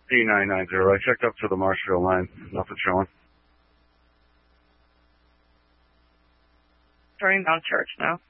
D990. I checked up to the Marshfield line. Nothing showing. Turning down church now.